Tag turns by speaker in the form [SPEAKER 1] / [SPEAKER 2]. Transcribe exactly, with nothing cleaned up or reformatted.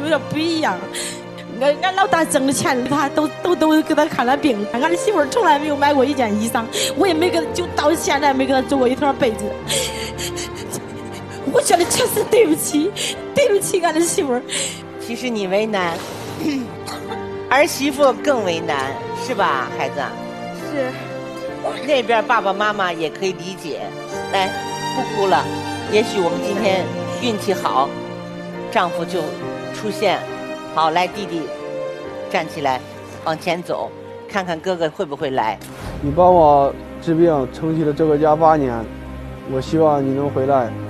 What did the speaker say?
[SPEAKER 1] 有点不一样。俺俺老大挣的钱，他都都都给他看了病，俺的媳妇儿从来没有买过一件衣裳，我也没给他，就到现在没给他做过一条被子。我觉得确实对不起，对不起俺的媳妇儿。
[SPEAKER 2] 其实你为难，儿媳妇更为难，是吧，孩子？
[SPEAKER 1] 是。
[SPEAKER 2] 那边爸爸妈妈也可以理解，来，不哭了。也许我们今天运气好，丈夫就出现。好，来，弟弟，站起来，往前走，看看哥哥会不会来。
[SPEAKER 3] 你帮我治病撑起了这个家八年，我希望你能回来。